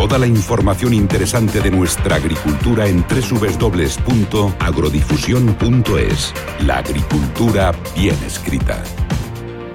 Toda la información interesante de nuestra agricultura en www.agrodifusión.es. La agricultura bien escrita.